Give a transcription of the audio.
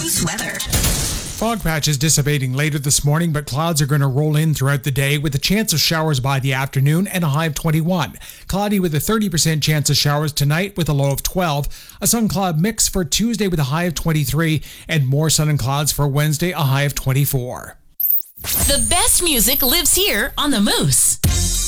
Moose weather. Fog patches dissipating later this morning, but clouds are going to roll in throughout the day with a chance of showers by the afternoon and a high of 21. Cloudy with a 30% chance of showers tonight with a low of 12. A sun-cloud mix for Tuesday with a high of 23, and more sun and clouds for Wednesday, a high of 24. The best music lives here on the Moose.